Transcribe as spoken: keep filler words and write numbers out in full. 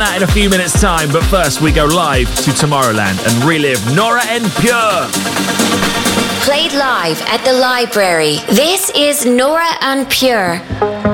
that in a few minutes' time, but first we go live to Tomorrowland and relive Nora En Pure. Played live at the library. This is Nora En Pure.